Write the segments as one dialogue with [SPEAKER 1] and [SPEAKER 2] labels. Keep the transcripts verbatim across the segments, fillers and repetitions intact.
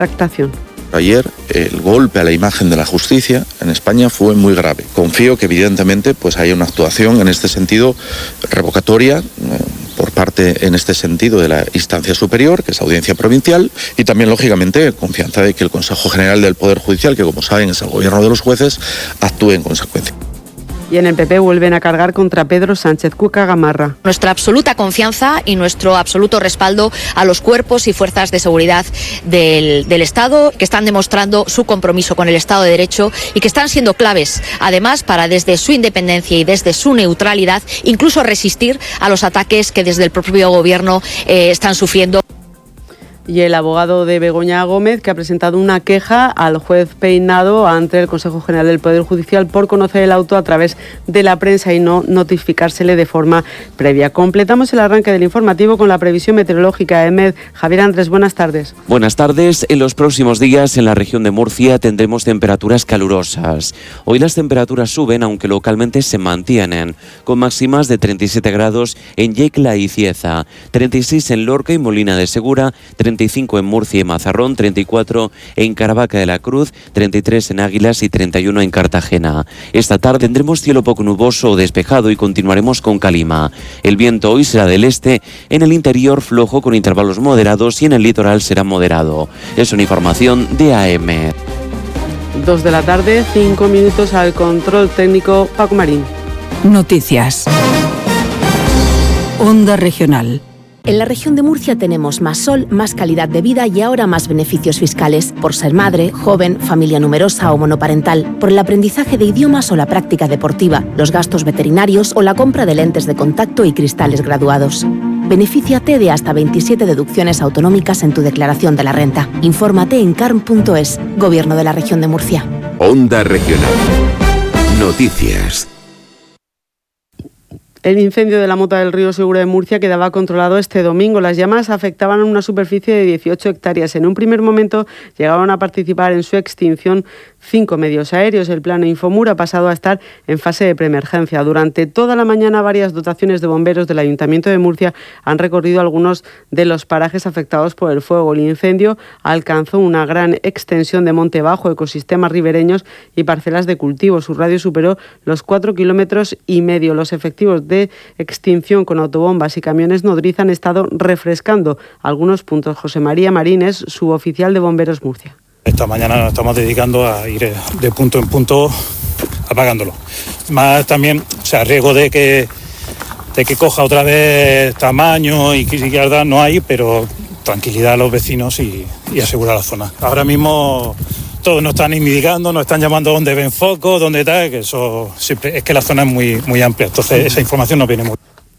[SPEAKER 1] Tractación.
[SPEAKER 2] Ayer el golpe a la imagen de la justicia en España fue muy grave. Confío que evidentemente pues haya una actuación en este sentido revocatoria eh, por parte en este sentido de la instancia superior, que es la Audiencia Provincial, y también lógicamente confianza de que el Consejo General del Poder Judicial, que como saben es el gobierno de los jueces, actúe en consecuencia.
[SPEAKER 1] Y en el P P vuelven a cargar contra Pedro Sánchez. Cuca Gamarra.
[SPEAKER 3] Nuestra absoluta confianza y nuestro absoluto respaldo a los cuerpos y fuerzas de seguridad del, del Estado, que están demostrando su compromiso con el Estado de Derecho y que están siendo claves, además, para desde su independencia y desde su neutralidad, incluso resistir a los ataques que desde el propio Gobierno eh, están sufriendo.
[SPEAKER 1] Y el abogado de Begoña Gómez, que ha presentado una queja al juez Peinado ante el Consejo General del Poder Judicial por conocer el auto a través de la prensa y no notificársele de forma previa. Completamos el arranque del informativo con la previsión meteorológica E M E D. Javier Andrés, buenas tardes.
[SPEAKER 4] Buenas tardes. En los próximos días en la región de Murcia tendremos temperaturas calurosas. Hoy las temperaturas suben, aunque localmente se mantienen, con máximas de treinta y siete grados en Yecla y Cieza, treinta y seis en Lorca y Molina de Segura, treinta y cinco en Murcia y Mazarrón, treinta y cuatro en Caravaca de la Cruz, treinta y tres en Águilas y treinta y uno en Cartagena. Esta tarde tendremos cielo poco nuboso o despejado y continuaremos con calima. El viento hoy será del este, en el interior flojo con intervalos moderados y en el litoral será moderado. Es una información de A M.
[SPEAKER 1] Dos de la tarde, cinco minutos al control técnico Paco Marín.
[SPEAKER 5] Noticias. Onda Regional.
[SPEAKER 6] En la región de Murcia tenemos más sol, más calidad de vida y ahora más beneficios fiscales por ser madre, joven, familia numerosa o monoparental, por el aprendizaje de idiomas o la práctica deportiva, los gastos veterinarios o la compra de lentes de contacto y cristales graduados. Benefíciate de hasta veintisiete deducciones autonómicas en tu declaración de la renta. Infórmate en carm punto es, Gobierno de la Región de Murcia.
[SPEAKER 7] Onda Regional. Noticias.
[SPEAKER 1] El incendio de la Mota del Río Segura de Murcia quedaba controlado este domingo. Las llamas afectaban a una superficie de dieciocho hectáreas. En un primer momento llegaron a participar en su extinción cinco medios aéreos. El plano Infomur ha pasado a estar en fase de preemergencia. Durante toda la mañana varias dotaciones de bomberos del Ayuntamiento de Murcia han recorrido algunos de los parajes afectados por el fuego. El incendio alcanzó una gran extensión de monte bajo, ecosistemas ribereños y parcelas de cultivo. Su radio superó los cuatro kilómetros y medio. Los efectivos de extinción con autobombas y camiones nodriza han estado refrescando algunos puntos. José María Marínez, suboficial de Bomberos Murcia.
[SPEAKER 8] Esta mañana nos estamos dedicando a ir de punto en punto apagándolo. Más también, o sea, riesgo de que, de que coja otra vez tamaño y que no hay, pero tranquilidad a los vecinos y, y asegurar la zona. Ahora mismo todos nos están indicando, nos están llamando dónde ven focos, dónde tal, que eso siempre es que la zona es muy, muy amplia, entonces esa información nos viene muy.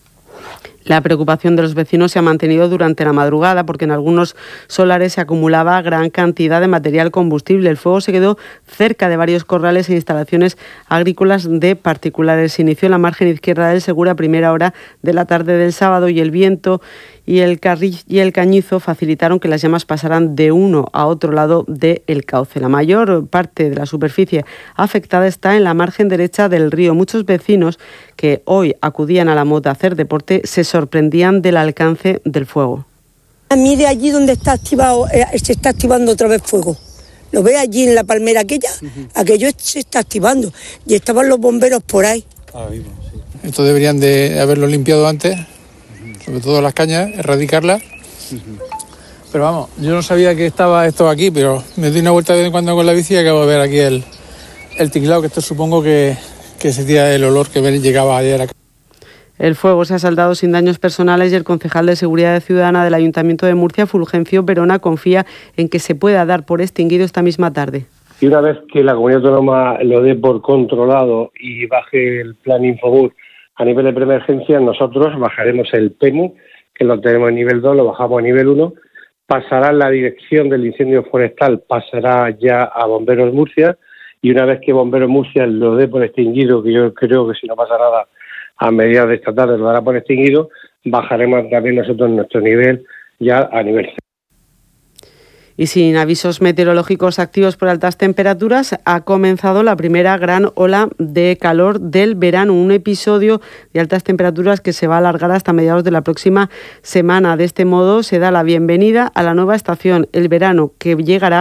[SPEAKER 1] La preocupación de los vecinos se ha mantenido durante la madrugada porque en algunos solares se acumulaba gran cantidad de material combustible. El fuego se quedó cerca de varios corrales e instalaciones agrícolas de particulares. Se inició en la margen izquierda del Segura a primera hora de la tarde del sábado y el viento y el, carri- y el cañizo facilitaron que las llamas pasaran de uno a otro lado del cauce. La mayor parte de la superficie afectada está en la margen derecha del río. Muchos vecinos que hoy acudían a la Mota a hacer deporte se sorprendían del alcance del fuego.
[SPEAKER 9] Mire allí donde está activado, eh, se está activando otra vez fuego. ¿Lo ve allí en la palmera aquella? Uh-huh. Aquello se está activando y estaban los bomberos por ahí.
[SPEAKER 10] Ah, vivo, sí. Esto deberían de haberlo limpiado antes, sobre todo las cañas, erradicarlas. Uh-huh. Pero vamos, yo no sabía que estaba esto aquí, pero me doy una vuelta de vez en cuando con la bici y acabo de ver aquí el, el tinglado, que esto supongo que, que sería el olor que llegaba ayer acá.
[SPEAKER 1] El fuego se ha saldado sin daños personales y el concejal de Seguridad Ciudadana del Ayuntamiento de Murcia, Fulgencio Verona, confía en que se pueda dar por extinguido esta misma tarde.
[SPEAKER 11] Y una vez que la comunidad autónoma lo dé por controlado y baje el plan Infomur a nivel de preemergencia, nosotros bajaremos el P E M U, que lo tenemos en nivel dos, lo bajamos a nivel uno, pasará la dirección del incendio forestal, pasará ya a Bomberos Murcia, y una vez que Bomberos Murcia lo dé por extinguido, que yo creo que si no pasa nada a mediados de esta tarde lo dará por extinguido, bajaremos también nosotros nuestro nivel ya a nivel cero.
[SPEAKER 1] Y sin avisos meteorológicos activos por altas temperaturas, ha comenzado la primera gran ola de calor del verano, un episodio de altas temperaturas que se va a alargar hasta mediados de la próxima semana. De este modo se da la bienvenida a la nueva estación, el verano, que llegará